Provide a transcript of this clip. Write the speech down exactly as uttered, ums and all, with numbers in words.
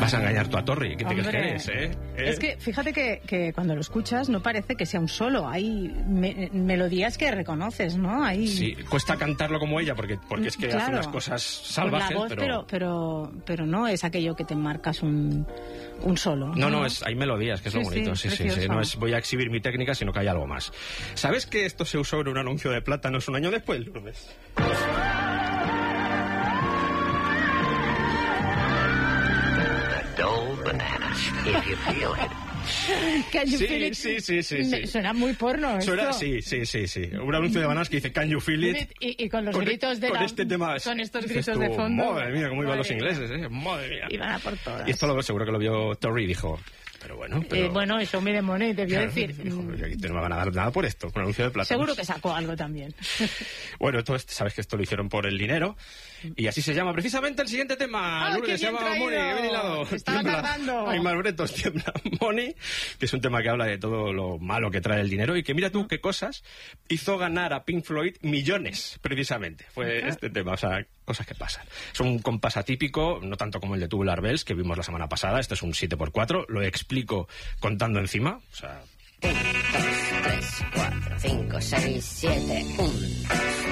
Vas a engañar tú a Torri. ¿Qué te crees que eres, eh? ¿Eh? Es que fíjate que, que cuando lo escuchas no parece que sea un solo. Hay me melodías que reconoces, ¿no? Hay... Sí, cuesta cantarlo como ella porque, porque es que claro, hace unas cosas salvajes. Con la voz, pero... Pero, pero, pero no es aquello que te marcas un, un solo. No, no, es, hay melodías, que es sí, lo bonito. Sí, sí, sí, sí. No es voy a exhibir mi técnica, sino que hay algo más. ¿Sabes que esto se usó en un anuncio de plátanos un año después, Lourdes? If you feel it. Can you sí, feel it? sí, sí, sí, sí. Suena muy porno Suena, esto. sí, sí, sí, sí. Un anuncio de bananas que dice Can you feel it? Y, y con los con, gritos de con la, este tema. con estos Dices gritos tú, de fondo. Madre mía, cómo iban Madre los ingleses, eh. Madre mía. Iban a por todas. Y esto lo seguro que lo vio Torri y dijo, pero bueno, pero... Eh, bueno, eso me demoné, debió claro, decir. Dijo, aquí no me van a dar nada por esto, un anuncio de plata. Seguro que sacó algo también. Bueno, tú sabes que esto lo hicieron por el dinero. Y así se llama precisamente el siguiente tema. ¡Ay, Lourdes, qué se bien llama Money. traído! Ven y lado. Estaba tardando. Ay, Malbretos, tiembla. Money, que es un tema que habla de todo lo malo que trae el dinero y que mira tú qué cosas hizo ganar a Pink Floyd millones, precisamente. Fue uh-huh. este tema, o sea, cosas que pasan. Es un compás atípico, no tanto como el de Tubular Bells que vimos la semana pasada. Este es un siete por cuatro, lo explico contando encima, o sea... uno, dos, tres, cuatro, cinco, seis, siete, uno, dos,